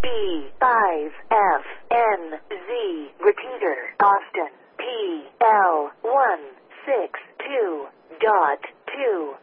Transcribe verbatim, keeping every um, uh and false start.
B five F N Z. Repeater, Austin. P L one six two dot two.